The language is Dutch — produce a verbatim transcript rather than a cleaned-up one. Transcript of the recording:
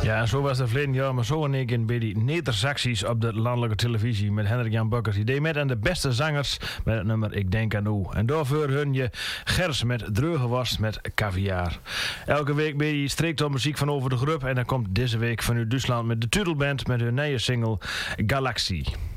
Ja, en zo was het verleden jaar, maar zo in één keer bij die Nederzacties op de landelijke televisie met Hendrik Jan Bukkers. Die deed met aan de beste zangers met het nummer Ik Denk aan U. En daarvoor hun je Gers met Dreugenworst met caviar. Elke week ben je strikt op muziek van over de groep en dan komt deze week van u Duitsland met de Tudelband met hun nieuwe single Galaxie.